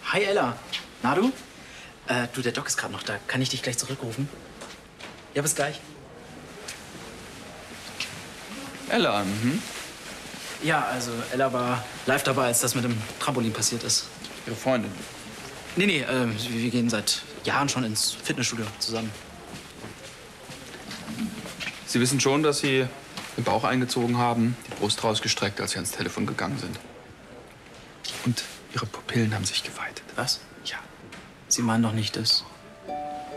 Hi Ella. Na du? Du, der Doc ist gerade noch da. Kann ich dich gleich zurückrufen? Ja, bis gleich. Ella, Ja, also Ella war live dabei, als das mit dem Trampolin passiert ist. Ihre Freundin. Nee, wir gehen seit Jahren schon ins Fitnessstudio zusammen. Sie wissen schon, dass Sie den Bauch eingezogen haben, die Brust rausgestreckt, als Sie ans Telefon gegangen sind. Und Ihre Pupillen haben sich geweitet. Was? Ja. Sie meinen doch nicht das.